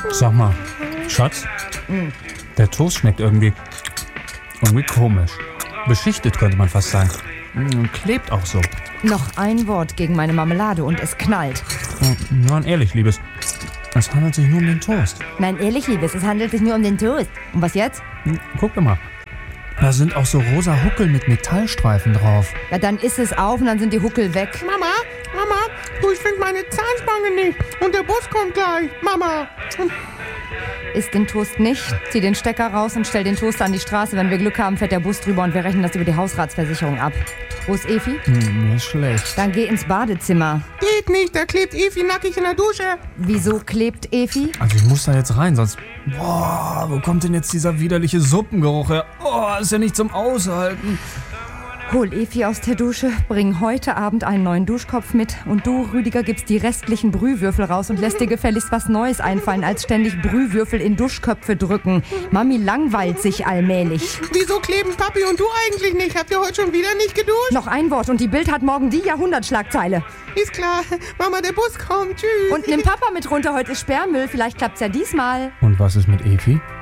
Sag mal, Schatz, der Toast schmeckt irgendwie komisch. Beschichtet könnte man fast sagen. Klebt auch so. Noch ein Wort gegen meine Marmelade und es knallt. Nein, ehrlich, Liebes. Es handelt sich nur um den Toast. Nein, ehrlich, Liebes, es handelt sich nur um den Toast. Und was jetzt? Guck doch mal. Da sind auch so rosa Huckel mit Metallstreifen drauf. Ja, dann ist es auf und dann sind die Huckel weg. Mama, du, ich finde meine Zahnspange nicht. Und der Bus kommt gleich. Mama. Isst den Toast nicht, zieh den Stecker raus und stell den Toaster an die Straße. Wenn wir Glück haben, fährt der Bus drüber und wir rechnen das über die Hausratsversicherung ab. Wo ist Efi? Mir ist schlecht. Dann geh ins Badezimmer. Geht nicht, da klebt Efi nackig in der Dusche. Wieso klebt Efi? Also ich muss da jetzt rein, sonst... Boah, wo kommt denn jetzt dieser widerliche Suppengeruch her? Oh, ist ja nicht zum Aushalten. Hol Efi aus der Dusche, bring heute Abend einen neuen Duschkopf mit und du, Rüdiger, gibst die restlichen Brühwürfel raus und lässt dir gefälligst was Neues einfallen, als ständig Brühwürfel in Duschköpfe drücken. Mami langweilt sich allmählich. Wieso kleben Papi und du eigentlich nicht? Habt ihr heute schon wieder nicht geduscht? Noch ein Wort und die Bild hat morgen die Jahrhundertschlagzeile. Ist klar. Mama, der Bus kommt. Tschüss. Und nimm Papa mit runter, heute ist Sperrmüll, vielleicht klappt's ja diesmal. Und was ist mit Efi?